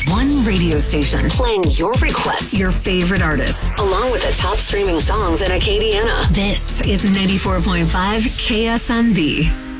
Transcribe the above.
One radio station playing your requests, your favorite artists, along with the top streaming songs in Acadiana. This is 94.5 KSNB.